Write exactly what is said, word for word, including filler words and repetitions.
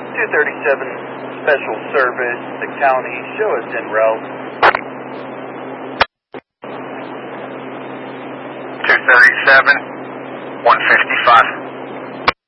two thirty-seven Special Service, the county, show us en route. two thirty-seven, one fifty-five.